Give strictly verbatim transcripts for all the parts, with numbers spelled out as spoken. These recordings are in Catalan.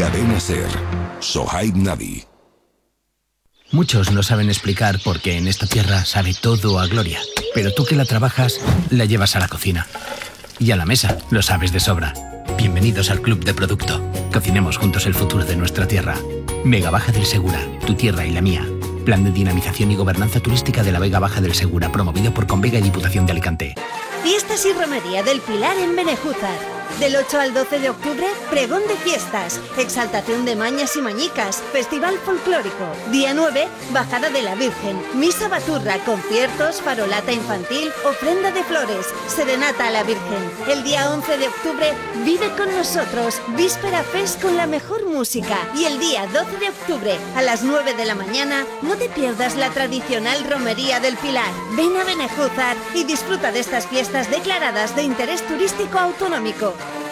Cadena Ser. Sohaib Navi. Muchos no saben explicar por qué en esta tierra sabe todo a gloria. Pero tú que la trabajas, la llevas a la cocina. Y a la mesa, lo sabes de sobra. Bienvenidos al Club de Producto. Cocinemos juntos el futuro de nuestra tierra. Vega Baja del Segura, tu tierra y la mía. Plan de dinamización y gobernanza turística de la Vega Baja del Segura, promovido por Convega y Diputación de Alicante. Fiestas y Romería del Pilar en Benejúzar. Del ocho al doce de octubre, pregón de fiestas, exaltación de mañas y mañicas, festival folclórico. Día nueve, bajada de la Virgen, misa baturra, conciertos, farolata infantil, ofrenda de flores, serenata a la Virgen. El día once de octubre, vive con nosotros, víspera fest con la mejor música. Y el día doce de octubre, a las nueve de la mañana, no te pierdas la tradicional Romería del Pilar. Ven a Benejúzar y disfruta de estas fiestas declaradas de interés turístico autonómico.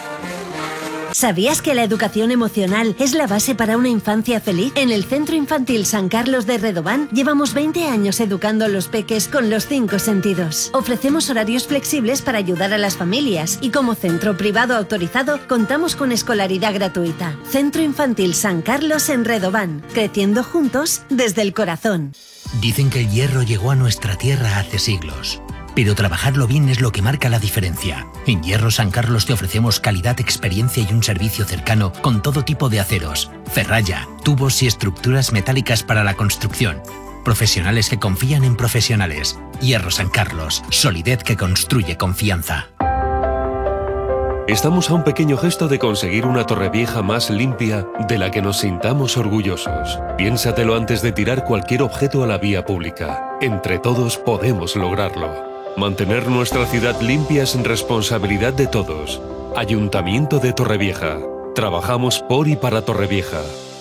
¿Sabías que la educación emocional es la base para una infancia feliz? En el Centro Infantil San Carlos de Redován llevamos veinte años educando a los peques con los cinco sentidos. Ofrecemos horarios flexibles para ayudar a las familias y como centro privado autorizado contamos con escolaridad gratuita. Centro Infantil San Carlos en Redován, creciendo juntos desde el corazón. Dicen que el hierro llegó a nuestra tierra hace siglos. Pero trabajarlo bien es lo que marca la diferencia. En Hierro San Carlos te ofrecemos calidad, experiencia y un servicio cercano con todo tipo de aceros, ferralla, tubos y estructuras metálicas para la construcción. Profesionales que confían en profesionales. Hierro San Carlos, solidez que construye confianza. Estamos a un pequeño gesto de conseguir una Torrevieja más limpia de la que nos sintamos orgullosos. Piénsatelo antes de tirar cualquier objeto a la vía pública. Entre todos podemos lograrlo. Mantener nuestra ciudad limpia es responsabilidad de todos. Ayuntamiento de Torrevieja. Trabajamos por y para Torrevieja.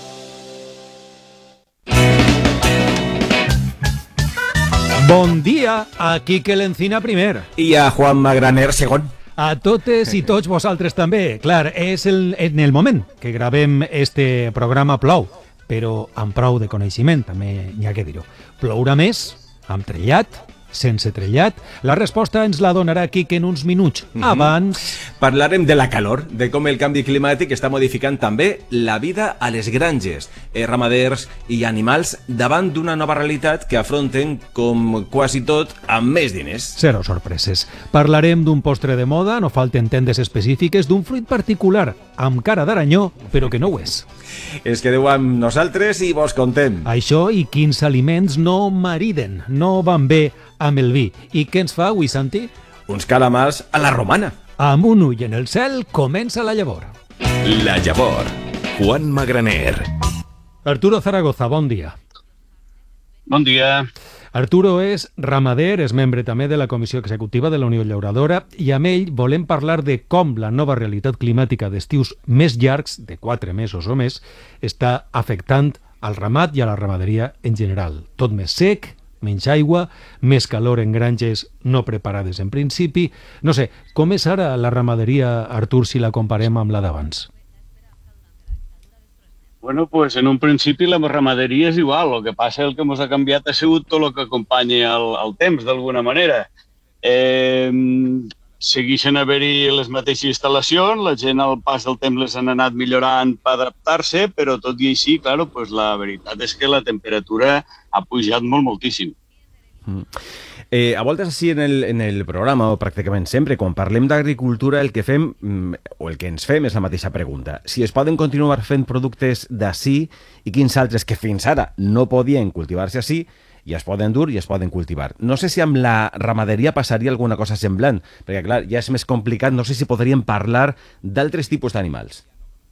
Bon dia, a Quique l'Encina primer. I a Juan Magraner segon. A totes i tots vosaltres també. Clar, és el, en el moment que gravem este programa plou, però amb prou de coneixement, també n'hi ha que dir-ho. Plourà més, amb trellat, sense trellat? La resposta ens la donarà Quique en uns minuts. Mm-hmm. Abans... Parlarem de la calor, de com el canvi climàtic està modificant també la vida a les granges, eh, ramaders i animals davant d'una nova realitat que afronten, com quasi tot, amb més diners. Zero sorpreses. Parlarem d'un postre de moda, no falten tendes específiques, d'un fruit particular, amb cara d'aranyó, però que no ho és. Es quedeu amb nosaltres i vos contem. Això i quins aliments no mariden, no van bé amb el vi. I què ens fa avui, Santi? Uns calamars a la romana. Amb un ull en el cel comença la llavor. La llavor. Juan Magraner. Arturo Zaragoza, bon dia. Bon dia. Arturo és ramader, és membre també de la Comissió Executiva de la Unió Llauradora i amb ell volem parlar de com la nova realitat climàtica d'estius més llargs, de quatre mesos o més, està afectant al ramat i a la ramaderia en general. Tot més sec, menys aigua, més calor en granges no preparades en principi. No sé, com és ara la ramaderia, Artur, si la comparem amb la d'abans? Bueno, pues en un principi la ramaderia és igual, el que passa el que ens ha canviat ha sigut tot el que acompanya el, el temps, d'alguna manera. Eh, segueixen haver-hi les mateixes instal·lacions, la gent al pas del temps les han anat millorant per adaptar-se, però tot i així, claro, pues la veritat és que la temperatura ha pujat molt, moltíssim. Mm. Eh, a voltes així en el, en el programa, o pràcticament sempre, quan parlem d'agricultura, el que fem, o el que ens fem, és la mateixa pregunta. Si es poden continuar fent productes d'ací i quins altres que fins ara no podien cultivar-se així, i es poden dur i es poden cultivar. No sé si amb la ramaderia passaria alguna cosa semblant, perquè clar, ja és més complicat, no sé si podríem parlar d'altres tipus d'animals.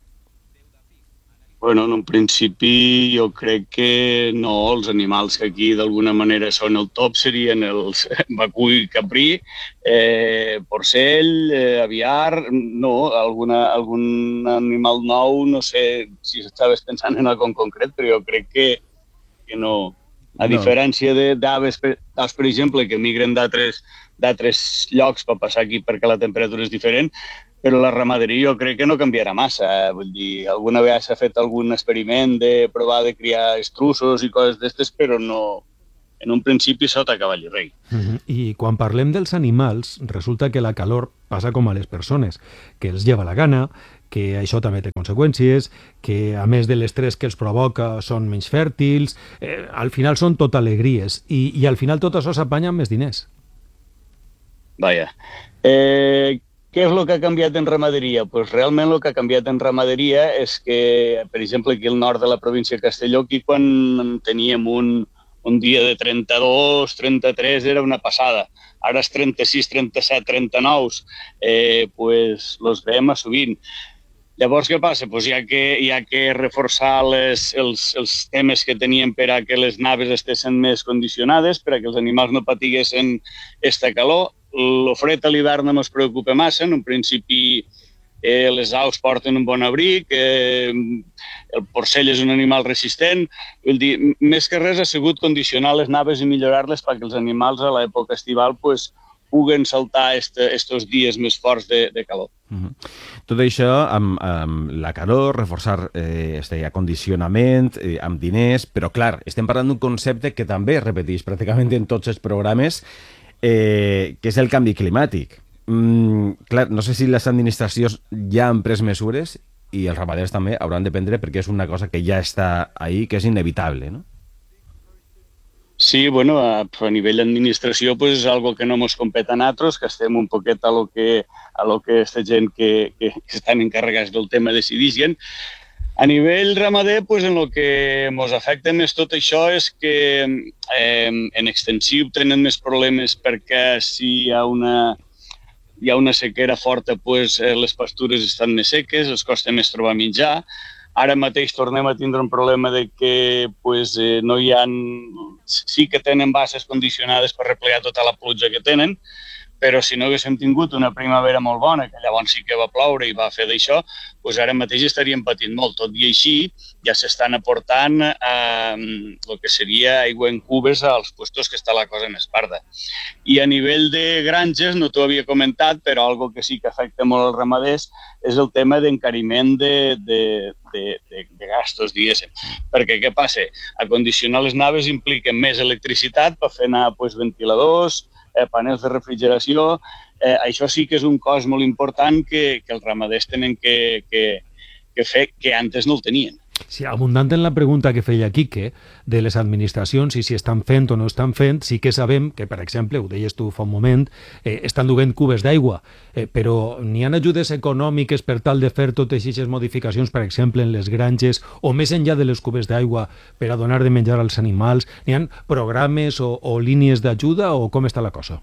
Bueno, en un principi jo crec que no, els animals que aquí d'alguna manera són el top serien els vacull, caprí, eh, porcell, eh, aviar, no, alguna, algun animal nou, no sé si estaves pensant en algun concret, però jo crec que, que no. A no. diferència d'aves, per, per exemple, que migren d'altres llocs per passar aquí perquè la temperatura és diferent, però la ramaderia jo crec que no canviarà massa. Eh? Vull dir, alguna vegada s'ha fet algun experiment de provar de criar estruços i coses d'estes, però no, en un principi sota cavall i rei. Uh-huh. I quan parlem dels animals, resulta que la calor passa com a les persones, que els lleva la gana, que això també té conseqüències, que a més de l'estrès que els provoca són menys fèrtils, eh, al final són tot alegries, i, i al final tot això s'apanya amb més diners. Vaja. Eh, què és el que ha canviat en ramaderia? Pues realment el que ha canviat en ramaderia és que, per exemple, aquí al nord de la província de Castelló, aquí quan teníem un, un dia de trenta-dos, trenta-tres era una passada. Ara és trenta-sis, trenta-set, trenta-nou, eh, pues los veiem a sovint. Llavors, què passa? Pues hi ha que, hi ha que reforçar les, els, els temes que teníem per a que les naves estessin més condicionades, per a que els animals no patiguessin esta calor. El fred a l'hivern no ens preocupa massa. En un principi eh, les aus porten un bon abric, eh, el porcell és un animal resistent. Vull dir, més que res ha sigut condicionar les naves i millorar-les perquè els animals a l'època estival pues, puguen saltar aquests dies més forts de, de calor. Uh-huh. Tot això amb, amb la calor, reforçar eh, este acondicionament, eh, amb diners, però clar, estem parlant d'un concepte que també es repeteix pràcticament en tots els programes, eh, que és el canvi climàtic. Mm, clar, no sé si les administracions ja han pres mesures i els ramaders també hauran de prendre perquè és una cosa que ja està ahí, que és inevitable, no? Sí, bueno, a, a nivell d'administració pues, és algo que no ens compet a nosaltres, que estem un poquet a lo que, a lo que esta gent que, que, que estan encarregats del tema decidissin. A nivell ramader, pues, en el que ens afecta més tot això és que eh, en extensiu tenen més problemes perquè si hi ha una, hi ha una sequera forta, pues, eh, les pastures estan més seques, els costa més trobar menjar. Ara mateix tornem a tindre un problema de que pues, eh, no hi ha... Sí que tenen bases condicionades per replegar tota la pluja que tenen, però si no haguéssim tingut una primavera molt bona, que llavors sí que va ploure i va fer d'això, doncs ara mateix estaríem patint molt. Tot i així, ja s'estan aportant eh, el que seria aigua en cubes als puestos que està la cosa més parda. I a nivell de granges, no t'ho havia comentat, però algo que sí que afecta molt als ramaders és el tema d'encariment de, de, de, de, de gastos, diguéssim. Perquè què passa? Acondicionar les naves implica més electricitat per fer anar pues, ventiladors, Eh, panels de refrigeració, eh, això sí que és un cost molt important que, que els ramaders tenen que, que, que fer, que antes no el tenien. Sí, abundant en la pregunta que feia Quique de les administracions i si estan fent o no estan fent, sí que sabem que, per exemple, ho deies tu fa un moment, eh, estan duent cubes d'aigua, eh, però n'hi ha ajudes econòmiques per tal de fer totes aquestes modificacions, per exemple, en les granges o més enllà de les cubes d'aigua per a donar de menjar als animals? N'hi ha programes o, o línies d'ajuda o com està la cosa?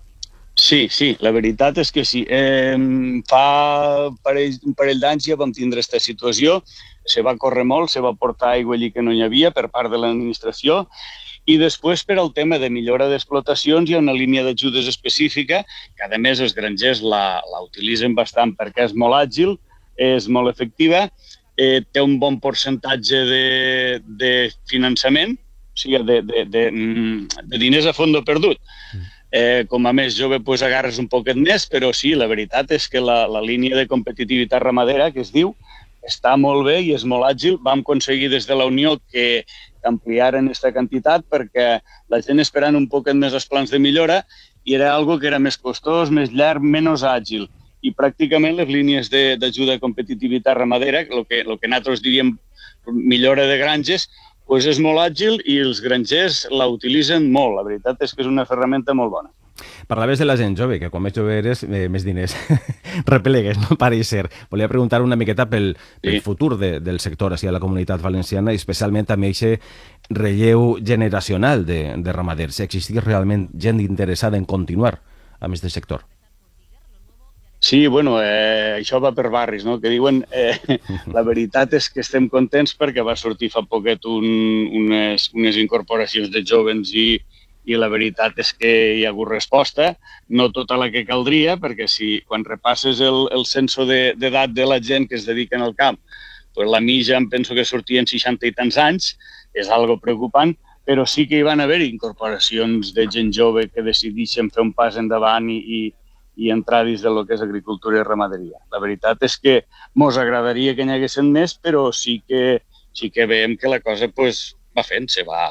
Sí, sí, la veritat és que sí. Eh, fa un parell, un parell d'anys ja vam tindre aquesta situació, se va córrer molt, se va portar aigua allí que no hi havia per part de l'administració i després per al tema de millora d'explotacions hi ha una línia d'ajudes específica que a més els grangers la, la utilitzen bastant perquè és molt àgil, és molt efectiva, eh, té un bon percentatge de, de finançament, o sigui, de, de, de, de diners a fondo perdut. Eh, com a més jove pues, agarres un poquet més, però sí, la veritat és que la, la línia de competitivitat ramadera, que es diu, està molt bé i és molt àgil. Vam aconseguir des de la Unió que ampliaren aquesta quantitat perquè la gent esperant un poquet més els plans de millora i era algo que era més costós, més llarg, menys àgil. I pràcticament les línies d'ajuda a competitivitat ramadera, el que, el que nosaltres diríem millora de granges, pues és molt àgil i els grangers la utilitzen molt. La veritat és que és una ferramenta molt bona. Parlaves de la gent jove, que quan més jove eres, eh, més diners repelegues, no pareix ser. Volia preguntar una miqueta pel, pel sí. futur de, del sector així a la comunitat valenciana i especialment també aquest relleu generacional de, de ramaders. Existeix realment gent interessada en continuar amb aquest sector? Sí, bueno, eh, això va per barris, no? Que diuen, eh, la veritat és que estem contents perquè va sortir fa poquet un, unes, unes incorporacions de jóvens i, i la veritat és que hi ha hagut resposta, no tota la que caldria, perquè si quan repasses el, el censo d'edat de, de la gent que es dedica al camp, pues la mitja em penso que sortien seixanta i tants anys, és algo preocupant, però sí que hi van haver incorporacions de gent jove que decidixen fer un pas endavant i, i i entrar dins del que és agricultura i ramaderia. La veritat és que mos agradaria que n'hi haguessin més, però sí que, sí que veiem que la cosa pues, va fent, se va.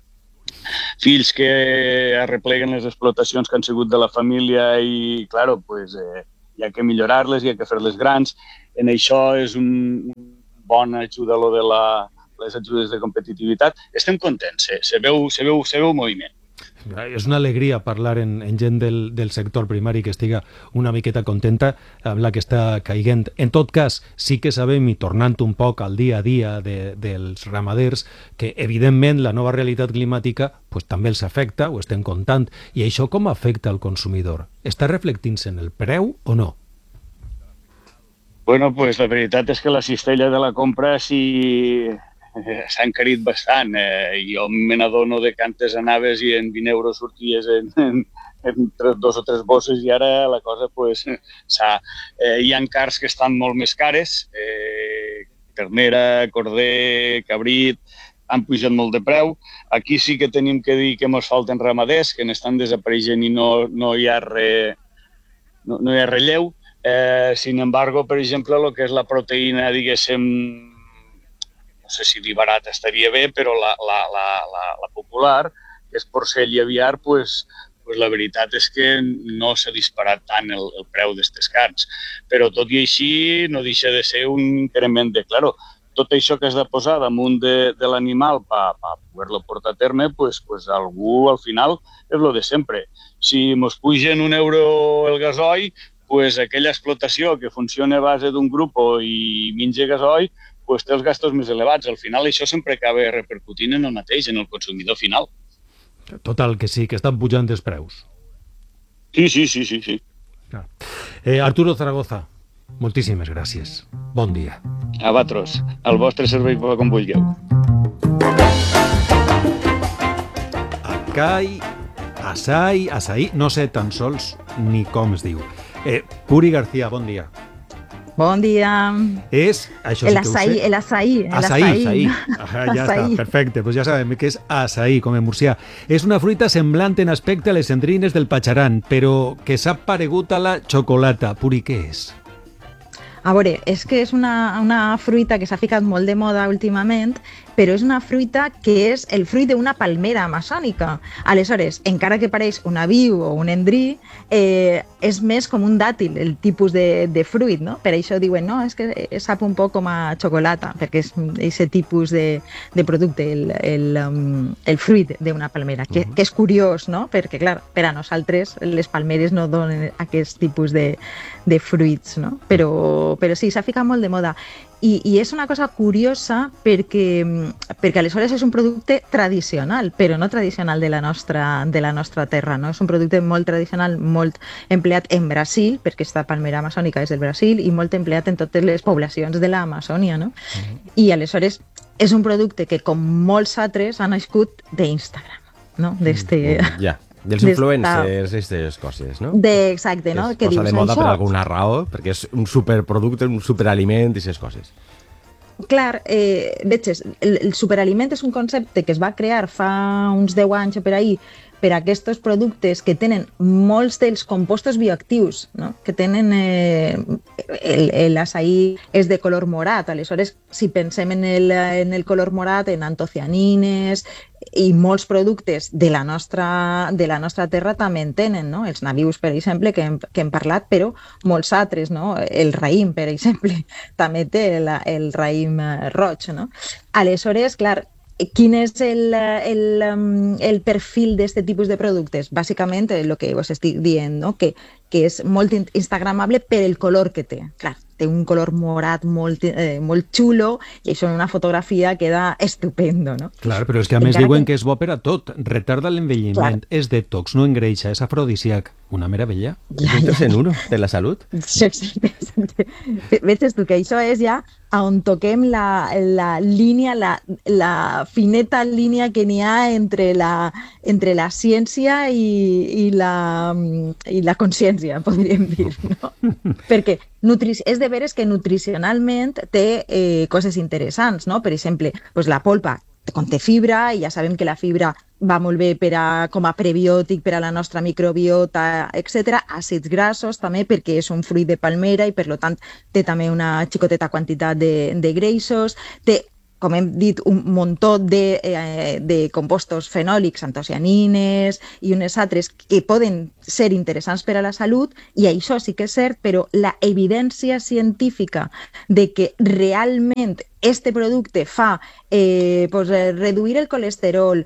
Fills que arrepleguen les explotacions que han sigut de la família i, claro, pues, eh, hi ha que millorar-les, hi ha que fer-les grans. en això és un bon ajuda a lo de la, les ajudes de competitivitat. Estem contents, eh? se, veu, se, veu, se veu moviment. És una alegria parlar en, en gent del, del sector primari que estiga una miqueta contenta amb la que està caiguent. En tot cas, sí que sabem, i tornant un poc al dia a dia de, dels ramaders, que evidentment la nova realitat climàtica pues, també els afecta, ho estem comptant, i això com afecta al consumidor? Està reflectint-se en el preu o no? Bueno, pues la veritat és que la cistella de la compra sí s'ha encarit bastant. Eh, jo me n'adono de quantes anaves i en vint euros sorties en, en, en dos o tres bosses i ara la cosa pues, s'ha... Eh, hi ha cars que estan molt més cares, eh, ternera, corder, cabrit, han pujat molt de preu. Aquí sí que tenim que dir que ens falten ramaders, que n'estan desapareixent i no, no hi ha re, no, no hi ha relleu. Eh, sin embargo, per exemple, el que és la proteïna, diguéssim, no sé si dir barat estaria bé, però la, la, la, la, la popular, que és porcell i aviar, pues, pues la veritat és que no s'ha disparat tant el, el preu d'aquestes carns. Però tot i així no deixa de ser un increment de... Claro, tot això que has de posar damunt de, de l'animal per pa poder-lo portar a terme, pues, pues algú al final és lo de sempre. Si mos pugen un euro el gasoil, pues aquella explotació que funciona a base d'un grup i menja gasoil, pues té els gastos més elevats. Al final això sempre acaba repercutint en el mateix, en el consumidor final. Total, que sí, que estan pujant els preus. Sí, sí, sí, sí. sí. Eh, Arturo Zaragoza, moltíssimes gràcies. Bon dia. A vosaltres, al vostre servei com vulgueu. Acai, açai, açaí, no sé tan sols ni com es diu. Eh, Puri García, bon dia. Bon dia. És, això el sí que açaí, ho sé. El açaí, el açaí. açaí. açaí. Ah, ja açaí. està, perfecte. Pues ja sabem que és açaí, com en murcià. És una fruita semblant en aspecte a les cendrines del patxaran, però que s'ha paregut a la xocolata. Puri, què és? A veure, és que és una, una fruita que s'ha ficat molt de moda últimament, però és una fruita que és el fruit d'una palmera amazònica. Aleshores, encara que pareix un aviu o un endrí, eh, és més com un dàtil, el tipus de, de fruit, no? Per això diuen, no, és que sap un poc com a xocolata, perquè és aquest tipus de, de producte, el, el, um, el fruit d'una palmera, que, que és curiós, no? Perquè, clar, per a nosaltres les palmeres no donen aquest tipus de, de fruits, no? Però, però sí, s'ha ficat molt de moda. I, i és una cosa curiosa perquè, perquè aleshores és un producte tradicional, però no tradicional de la nostra, de la nostra terra, no? És un producte molt tradicional, molt empleat en Brasil, perquè aquesta palmera amazònica és del Brasil, i molt empleat en totes les poblacions de l'Amazònia, no? Uh-huh. I aleshores és un producte que, com molts altres, ha nascut d'Instagram, no? D'este... Ja. Yeah. Dels influencers, aquestes coses, no? De, exacte, no? És cosa de moda per alguna raó, perquè és un superproducte, un superaliment i aquestes coses. Clar, eh, veig, el, el superaliment és un concepte que es va crear fa uns deu anys o per ahí per a aquests productes que tenen molts dels compostos bioactius, no? Que tenen... Eh, l'açaí és de color morat, aleshores, si pensem en el, en el color morat, en antocianines i molts productes de la nostra, de la nostra terra també en tenen, no? Els nabius, per exemple, que hem, que hem parlat, però molts altres, no? El raïm, per exemple, també té el, el raïm roig, no? Aleshores, clar, quin és el, el, el perfil d'aquest tipus de productes? Bàsicament, el que us estic dient, no? que, que és molt instagramable per el color que té. Clar, té un color morat molt, eh, molt xulo i això en una fotografia queda estupendo, no? Clar, però és que a més diuen que... que és bo per a tot. Retarda l'envelliment, és detox, no engreixa, és afrodisíac. Una meravella. Ja, ja. És en uno, de la salut. Sí, exacte. Veig tu que això és ja on toquem la, la línia, la, la fineta línia que n'hi ha entre la, entre la ciència i, i, la, i la consciència, podríem dir, no? Perquè nutrici... és de veres que nutricionalment té eh, coses interessants, no? Per exemple, pues la polpa conté fibra i ja sabem que la fibra va molt bé per a, com a prebiòtic per a la nostra microbiota, etcètera. Àcids grassos també perquè és un fruit de palmera i per tant té també una xicoteta quantitat de, de greixos. Té com hem dit, un muntó de, eh, de compostos fenòlics, antocianines i unes altres que poden ser interessants per a la salut, i això sí que és cert, però la evidència científica de que realment este producte fa eh, pues, eh, reduir el colesterol,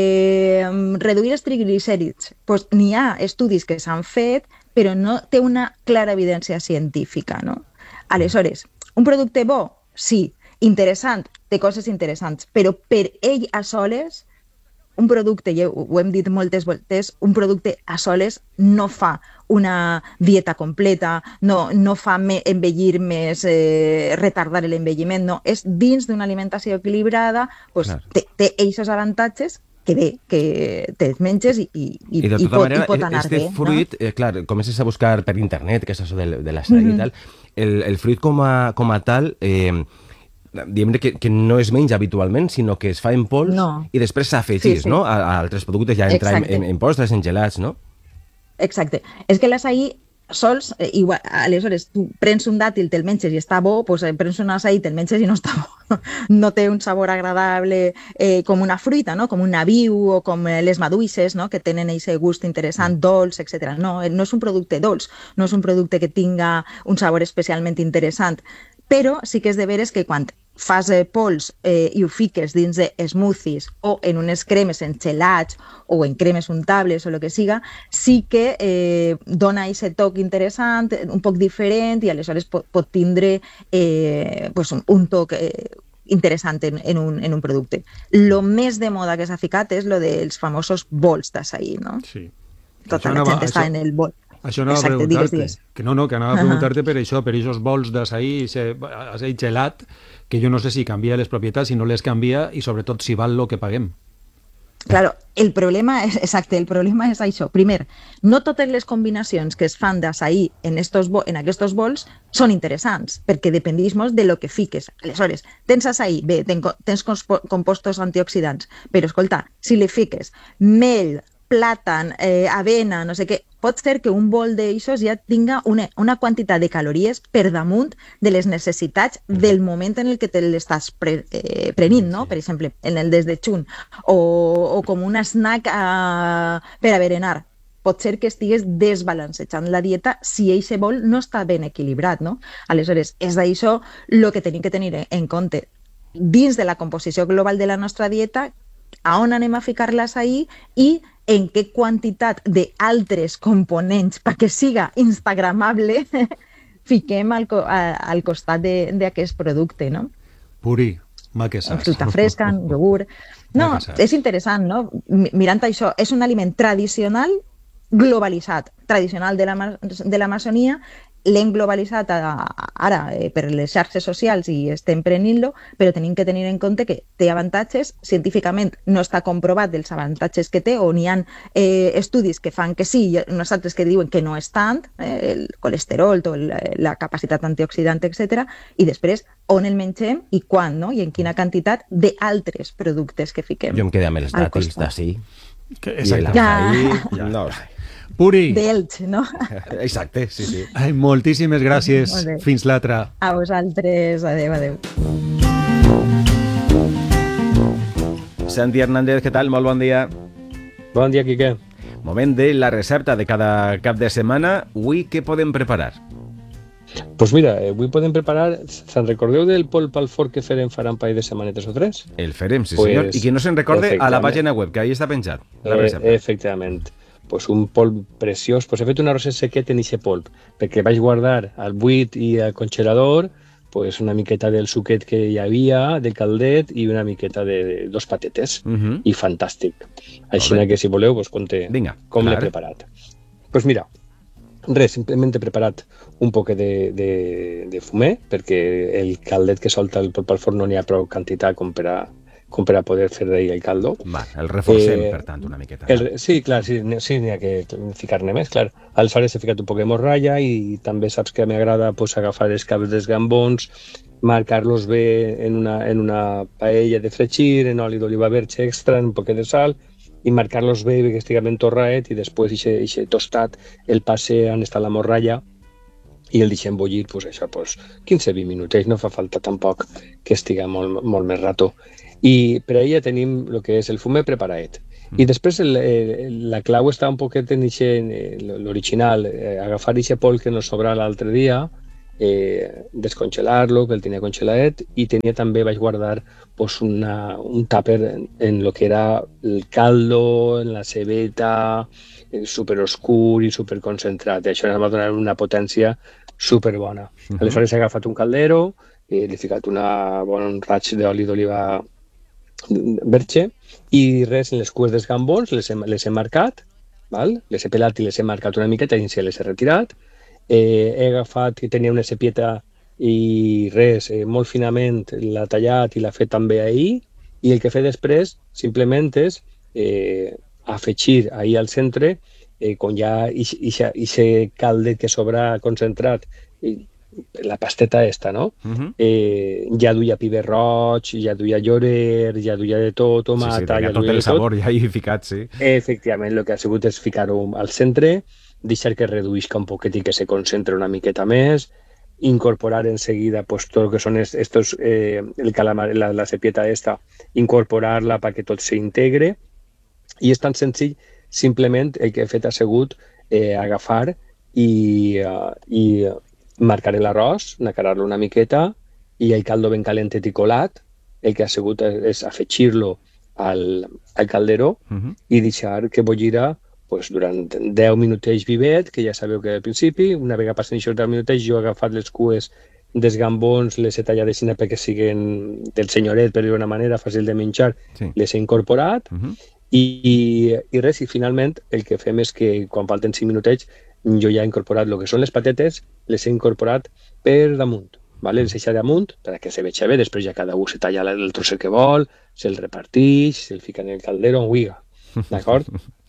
eh, reduir els triglicèrids, pues, n'hi ha estudis que s'han fet, però no té una clara evidència científica, no? Aleshores, un producte bo? Sí. Interessant? Té coses interessants, però per ell a soles, un producte, ja ho hem dit moltes voltes, un producte a soles no fa una dieta completa, no, no fa me, envellir més, eh, retardar l'envelliment, no. És dins d'una alimentació equilibrada, pues, claro. té, té aquests avantatges que bé, que te menges i, i, i, I de tota i, pot, manera, i pot anar este bé. fruit, no? eh, clar, comences a buscar per internet, que és això de, de l'açaí mm-hmm. i tal, el, el fruit com a, com a tal... Eh, diguem que, que no es menja habitualment, sinó que es fa en pols no. i després s'afegís, sí, sí. no? A, a altres productes, ja entra en, en, en postres, en gelats, no? Exacte. És que l'açaí sols, eh, igual, aleshores, tu prens un dàtil, te'l menges i està bo, doncs eh, prens un açaí, te'l menges i no està bo. No té un sabor agradable eh, com una fruita, no? Com un nabiu o com eh, les maduixes, no? Que tenen aquest gust interessant, dolç, etcètera. No, no és un producte dolç, no és un producte que tinga un sabor especialment interessant, però sí que és de veres que quan fas eh, pols eh, i ho fiques dins de smoothies o en unes cremes, en gelats o en cremes untables o el que siga, sí que eh, dona aquest toc interessant, un poc diferent, i aleshores pot, pot tindre eh, pues un, un toc eh, interessant en, en, un, en un producte. Lo més de moda que s'ha ficat és lo dels famosos bols d'açaí, no? Sí. Tota la gent està en el bol. Això anava Exacte, a preguntar-te, que no, no, que anava a preguntar-te per això, per aquests bols d'açaí, açaí gelat, que jo no sé si canvia les propietats, si no les canvia, i sobretot si val el que paguem. Claro, el problema és, exacte, el problema és això. Primer, no totes les combinacions que es fan d'açaí en, estos, en aquests bols són interessants, perquè dependeix molt de lo que fiques. Aleshores, tens açaí, bé, ten, tens compostos antioxidants, però escolta, si li fiques mel, plàtan, eh, avena, no sé què, pot ser que un bol d'aixòs ja tinga una, una quantitat de calories per damunt de les necessitats del moment en el que te l'estàs pre, eh, prenint, no? Per exemple, en el desdejun, o, o com un snack a, per a berenar. Pot ser que estigues desbalancejant la dieta si eixe bol no està ben equilibrat, no? Aleshores, és d'això el que tenim que tenir en compte. Dins de la composició global de la nostra dieta, a on anem a ficar l'açaí i en què quantitat d'altres components perquè siga instagramable fiquem al, co al costat d'aquest producte, no? Puri, ma que saps. Fruita fresca, iogurt... No, és interessant, no? Mirant això, és un aliment tradicional globalitzat, tradicional de la, de l'Amazonia, l'hem globalitzat a, ara eh, per les xarxes socials i estem prenent-lo, però tenim que tenir en compte que té avantatges, científicament no està comprovat els avantatges que té, o n'hi ha eh, estudis que fan que sí i uns altres que diuen que no és tant, eh, el colesterol, tot, la, la capacitat antioxidant, etcètera, i després on el mengem i quan, no? I en quina quantitat d'altres productes que fiquem. Jo em quedé amb els dàtils d'ací. Exacte. Ja. No ho sé. Puri. D'Elx, no? Exacte, sí, sí. Ai, moltíssimes gràcies. Fins l'altre. A vosaltres. Adéu, adéu. Santi Hernández, què tal? Molt bon dia. Bon dia, Quique. Moment de la recepta de cada cap de setmana. Avui què podem preparar? Pues mira, avui podem preparar... Se'n recordeu del polp al forn que farem farà un parell de setmanetes o tres? El farem, sí pues, senyor. I qui no se'n recorde, a la pàgina web, que ahí està penjat. La recepta. Eh, efectivament. Pues un polp preciós. Pues he fet un arròs sequet en aquest polp, perquè vaig guardar al buit i al congelador pues una miqueta del suquet que hi havia, de caldet, i una miqueta de, de dos patetes. Uh-huh. I fantàstic. Així que, si voleu, pues conté Vinga, com l'he preparat. Pues mira, res, simplement he preparat un poc de, de, de fumer, perquè el caldet que solta el polp al forn no n'hi ha prou quantitat com per a com per a poder fer d'ahir el caldo. Va, el reforcem, eh, per tant, una miqueta. El, sí, clar, sí, sí n'hi ha que ficar-ne més, clar. Aleshores he ficat un poc de morralla i també saps que m'agrada pues, agafar els caps dels gambons, marcar-los bé en una, en una paella de fregir, en oli d'oliva verge extra, en un poc de sal, i marcar-los bé, bé que estigui ben torrat, i després ixe, ixe tostat el passe on està la morralla i el deixem bullir, pues, això, pues, quinze a vint minutets, no fa falta tampoc que estigui molt, molt més rato. I per ahir ja tenim el que és el fumet preparat. I després el, el, la clau està un poquet en ixe, l'original, eh, agafar aquest pol que nos sobra l'altre dia, eh, descongelar-lo, que el tenia congelat, i tenia també, vaig guardar pues, una, un tàper en, en lo que era el caldo, en la cebeta, super oscur i super concentrat. I això em va donar una potència super bona. Uh -huh. Aleshores he agafat un caldero, eh, li he ficat una, bon, un raig d'oli d'oliva verge i res, en les cues dels gambons les he, les he marcat, val? Les he pelat i les he marcat una miqueta i si les he retirat. Eh, he agafat, que tenia una cepieta i res, eh, molt finament l'ha tallat i l'ha fet també ahir, i el que he fet després simplement és eh, afegir ahir al centre eh, quan ja aquest caldet que sobra concentrat, i la pasteta esta, no? Uh-huh. eh, ja duia piber roig, ja duia llorer, ja duia de tot, tomata... Sí, sí, ja tot el sabor ja hi he ficat, sí. Efectivament, el que ha sigut és ficar-ho al centre, deixar que reduïsca un poquet i que se concentre una miqueta més, incorporar enseguida pues, tot el que són estos, eh, el calamar, la, la cepieta esta, incorporar-la perquè tot s'integre, i és tan senzill, simplement el que he fet ha sigut eh, agafar i, uh, i marcar l'arròs, nacarar-lo una miqueta, i el caldo ben calentet i colat, el que ha sigut és afegir-lo al, al caldero uh-huh. i deixar que bollira pues, durant deu minutets vivet, que ja sabeu que al principi, una vegada passen aquests deu minutets, jo he agafat les cues dels gambons, les he tallat així perquè siguin del senyoret, per dir una manera, fàcil de menjar, sí. Les he incorporat, uh-huh. i, i res, i finalment el que fem és que quan falten cinc minutets jo ja he incorporat el que són les patates, les he incorporat per damunt, vale? Les he deixat damunt perquè se veig bé, després ja cada un se talla el trosset que vol, se'l repartix, se'l fica en el caldero on huiga, d'acord?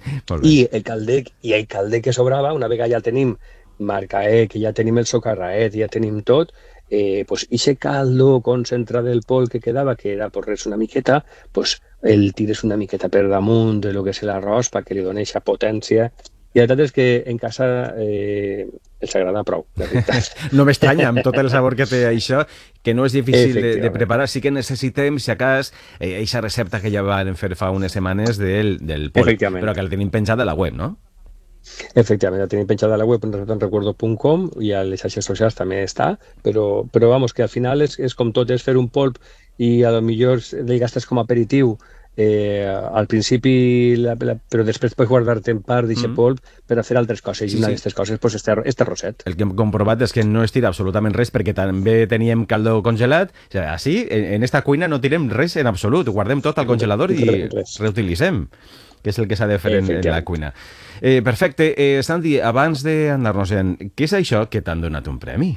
I el calder, i el calder que sobrava, una vegada ja tenim marcaet, que ja tenim el socarraet, ja tenim tot, eh, pues ixe caldo concentrat del pol que quedava, que era pues res una miqueta, pues el tires una miqueta per damunt de lo que és l'arròs perquè li doni aquesta potència. I la veritat és que en casa eh, els agrada prou, de veritat. No m'estranya, amb tot el sabor que té això, que no és difícil de, de preparar. Sí que necessitem, si a cas, aquesta eh, recepta que ja van fer fa unes setmanes del, del pol, però que la tenim penjada a la web, no? Efectivament, la tenim penjada a la web en recuerdo punt com i a les xarxes socials també està, però, però vamos, que al final és, és com tot, és fer un polp i a lo millor el gastes com a aperitiu. Eh, al principi, la, la, però després pots guardar-te en part d'aquest mm. polp per a fer altres coses, sí, i una sí. d'aquestes coses pues, este, este roset. El que hem comprovat és que no es tira absolutament res perquè també teníem caldo congelat, o sigui, així, en, en esta cuina no tirem res en absolut, guardem tot al congelador i reutilitzem, que és el que s'ha de fer en, en la cuina. Eh, perfecte. Eh, Santi, abans d'anar-nos-en, què és això que t'han donat un premi?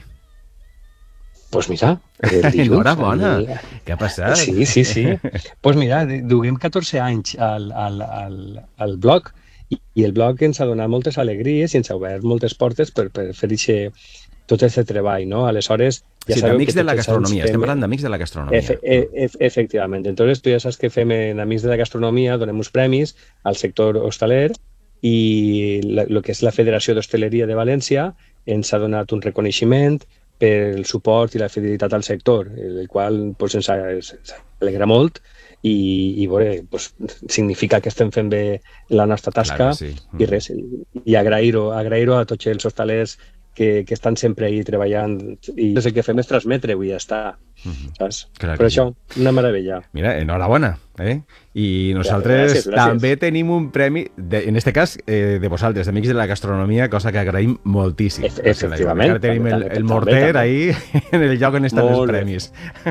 Pues mira, enhorabona. Què ha passat? Sí, sí, sí. Pues mira, duguem catorze anys al, al, al, al blog i, i el blog ens ha donat moltes alegries i ens ha obert moltes portes per, per fer ixe, tot aquest treball, no? Aleshores, ja sí, sabeu d'Amics que de la Gastronomia, fem... estem parlant d'Amics de la Gastronomia. Efe, e, efectivament. Entonces, tu ja saps que fem en Amics de la Gastronomia, donem uns premis al sector hostaler i el que és la Federació d'Hostaleria de València ens ha donat un reconeixement per el suport i la fidelitat al sector, el qual pues, ens, ens alegra molt i, i veure, pues, significa que estem fent bé la nostra tasca. Clar, sí. mm. i res, i agrair-ho agrair-ho a tots els hostalers que, que estan sempre ahí treballant i el que fem és transmetre avui ja està. Mm-hmm. Saps? Clar, però això, una meravella. Mira, enhorabona. Eh? I nosaltres gràcies, gràcies. també tenim un premi, de, en este cas, eh, de vosaltres, d'Amics de la Gastronomia, cosa que agraïm moltíssim. E efectivament. Ara tenim el, el morter ahí, en el lloc on estan els premis.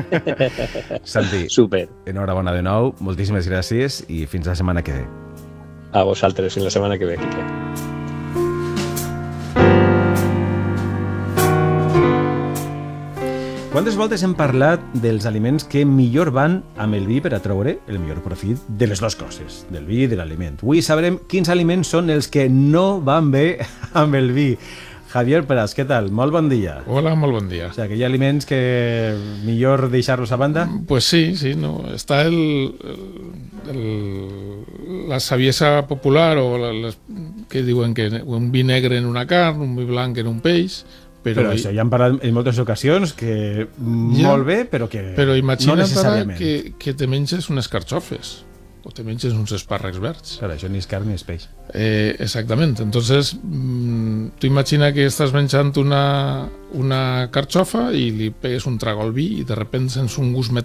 Santi, super. Enhorabona de nou, moltíssimes gràcies i fins la setmana que ve. A vosaltres, fins la setmana que ve, Quique. Quantes voltes hem parlat dels aliments que millor van amb el vi per a treure el millor profit de les dues coses, del vi i de l'aliment. Avui sabrem quins aliments són els que no van bé amb el vi. Javier Pras, què tal? Molt bon dia. Hola, molt bon dia. O sea, que hi ha aliments que millor deixar-los a banda? Pues sí, sí, no. Està el, el, el, la saviesa popular o la, les, que diuen que un vi negre en una carn, un vi blanc en un peix, Però, però això ja hem parlat en moltes ocasions que Ja, molt bé, però que però no imagina't ara necessàriament. que, que te menges unes carxofes o te menges uns espàrrecs verds. Claro, això ni és carn ni és peix. Eh, exactament. Entonces, mm, tu imagina que estàs menjant una, una carxofa i li pegues un trago al vi i de repente sents un gust